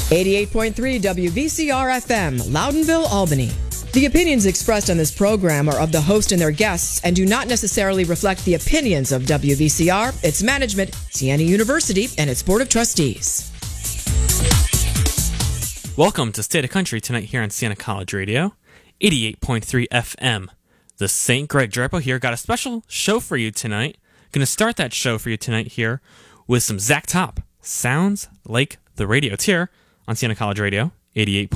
88.3 WVCR FM, Loudonville, Albany. The opinions expressed on this program are of the host and their guests and do not necessarily reflect the opinions of WVCR, its management, Siena University, and its Board of Trustees. Welcome to State of Country tonight here on Siena College Radio, 88.3 FM. The St. Greg Drapo here got a special show for you tonight. Going to start that show for you tonight here with some Zach Top. Sounds like the radio. It's here on Siena College Radio, 88.3